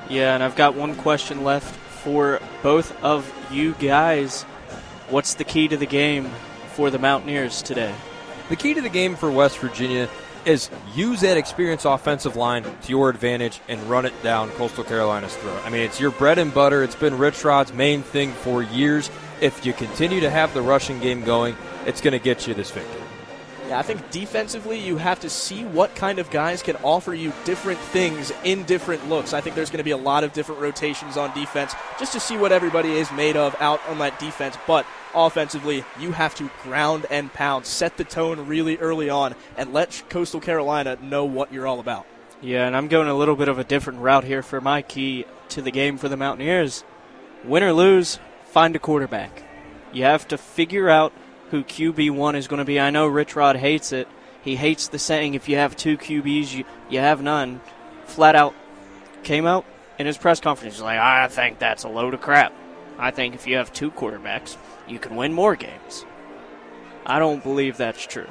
Yeah, and I've got one question left for both of you guys. What's the key to the game for the Mountaineers today? The key to the game for West Virginia is use that experienced offensive line to your advantage and run it down Coastal Carolina's throat. I mean, it's your bread and butter. It's been Rich Rod's main thing for years. If you continue to have the rushing game going, it's going to get you this victory. Yeah, I think defensively you have to see what kind of guys can offer you different things in different looks. I think there's going to be a lot of different rotations on defense just to see what everybody is made of out on that defense. But offensively, you have to ground and pound, set the tone really early on, and let Coastal Carolina know what you're all about. Yeah, and I'm going a little bit of a different route here for my key to the game for the Mountaineers. Win or lose, find a quarterback. You have to figure out who QB1 is going to be. I know Rich Rod hates it. He hates the saying, if you have two QBs, you have none. Flat out came out in his press conference. He's like, I think that's a load of crap. I think if you have two quarterbacks, you can win more games. I don't believe that's true.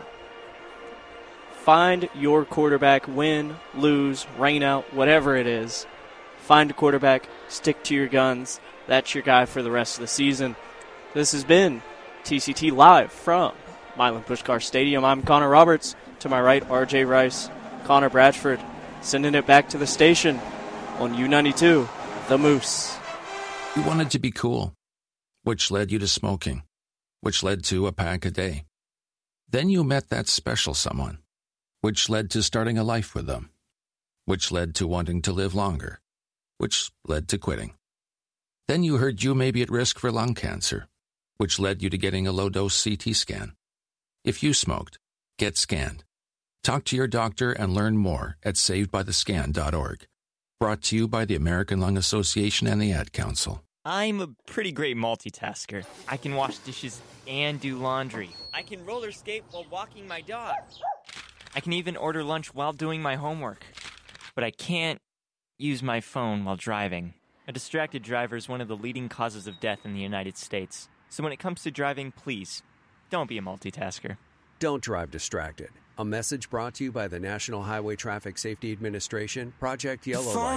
Find your quarterback, win, lose, rain out, whatever it is. Find a quarterback, stick to your guns. That's your guy for the rest of the season. This has been TCT Live from Milan Puskar Stadium. I'm Connor Roberts. To my right, RJ Rice, Connor Bradford, sending it back to the station on U92, The Moose. You wanted to be cool, which led you to smoking, which led to a pack a day. Then you met that special someone, which led to starting a life with them, which led to wanting to live longer, which led to quitting. Then you heard you may be at risk for lung cancer, which led you to getting a low-dose CT scan. If you smoked, get scanned. Talk to your doctor and learn more at savedbythescan.org. Brought to you by the American Lung Association and the Ad Council. I'm a pretty great multitasker. I can wash dishes and do laundry. I can roller skate while walking my dog. I can even order lunch while doing my homework. But I can't use my phone while driving. A distracted driver is one of the leading causes of death in the United States. So when it comes to driving, please, don't be a multitasker. Don't drive distracted. A message brought to you by the National Highway Traffic Safety Administration, Project Yellow Light.